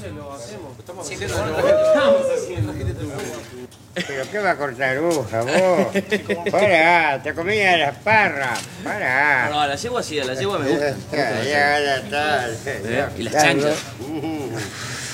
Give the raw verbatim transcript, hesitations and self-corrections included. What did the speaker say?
entonces lo hacemos. Estamos Sí, haciendo, pero lo estamos haciendo. ¿Pero qué va a cortar aguja, vos? Pará, te comía las parras. Pará. No, la yegua sí, la yegua me gusta. Ya, ya, ya está. ¿Eh? Y las Ya, chanchas. ¿no?